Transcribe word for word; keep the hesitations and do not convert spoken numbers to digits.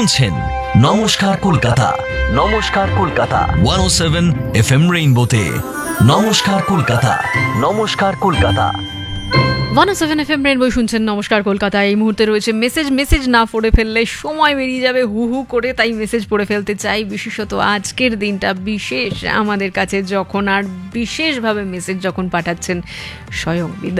শুনছেন নমস্কার কলকাতা। নমস্কার কলকাতা ওয়ান ও সেভেন এফ এম রেইনবোতে। নমস্কার কলকাতা। নমস্কার কলকাতা ওয়ান ও সেভেন এফ এম রেইনবো শুনছেন নমস্কার কলকাতা। এই মুহূর্তে রয়েছে মেসেজ মেসেজ না পড়ে ফেললে সময় বেরিয়ে যাবে হু হু করে, তাই মেসেজ পড়ে ফেলতে চাই। বিশেষত আজকের দিনটা বিশেষ আমাদের কাছে, যখন আর বিশেষভাবে মেসেজ যখন পাঠাচ্ছেন স্বয়ং